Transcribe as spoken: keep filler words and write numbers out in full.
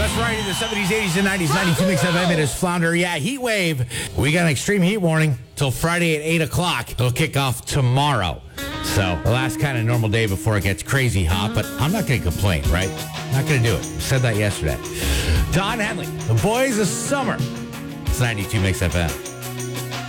Best variety of the seventies, eighties, and nineties. ninety-two Mix F M. It is Flounder. Yeah, heat wave. We got an extreme heat warning till Friday at eight o'clock. It'll kick off tomorrow. So the last kind of normal day before it gets crazy hot. But I'm not going to complain, right? Not going to do it. Said that yesterday. Don Henley, the boys of summer. It's ninety-two Mix F M.